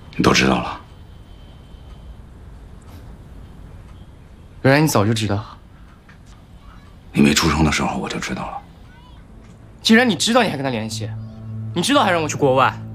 你都知道了？ 原来你早就知道。 你没出生的时候我就知道了。 既然你知道，你还跟他联系，你知道还让我去国外。